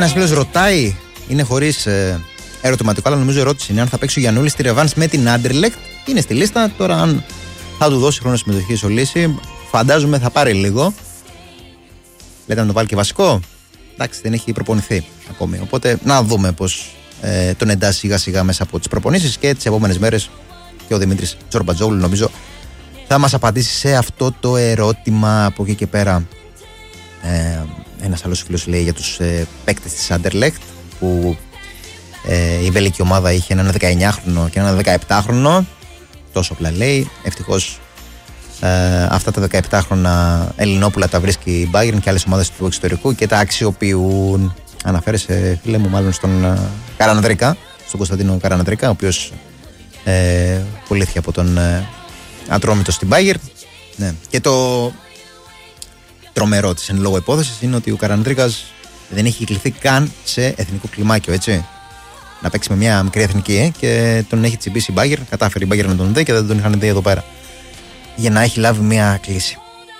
Ένας φίλος ρωτάει, είναι χωρίς ερωτηματικό, αλλά νομίζω ερώτηση είναι αν θα παίξει ο Γιαννούλης στη ρεβάνς με την Άντερλεχτ. Είναι στη λίστα. Τώρα, αν θα του δώσει χρόνο συμμετοχή ο Λύση, φαντάζομαι θα πάρει λίγο. Λέτε να το βάλει και βασικό. Εντάξει, δεν έχει προπονηθεί ακόμη. Οπότε να δούμε πώς τον εντάσσει σιγά σιγά μέσα από τις προπονήσεις και τις επόμενες μέρες. Και ο Δημήτρης Τσορμπατζόγλου νομίζω θα μας απαντήσει σε αυτό το ερώτημα. Από εκεί και πέρα, ένας άλλος φίλος λέει για τους παίκτες της Άντερλεχτ που η βελική ομάδα είχε έναν 19χρονο και έναν 17χρονο. Τόσο απλά λέει. Ευτυχώς αυτά τα 17χρονα Ελληνόπουλα τα βρίσκει η Bayern και άλλες ομάδες του εξωτερικού και τα αξιοποιούν. Αναφέρεσαι, φίλε μου, μάλλον στον Καρανδρικά, στον Κωνσταντίνο Καρανδρικά, ο οποίος πουλήθηκε από τον Ατρόμητο στην Bayern. Ναι. Και το τρομερό της εν λόγω υπόθεσης είναι ότι ο Καρανδρίκας δεν έχει κληθεί καν σε εθνικό κλιμάκιο, έτσι. Να παίξει με μια μικρή εθνική και τον έχει τσιμπήσει η Bayern. Κατάφερε η Bayern να τον δει και δεν τον είχαν δει εδώ πέρα. Για να έχει λάβει μια κλίση.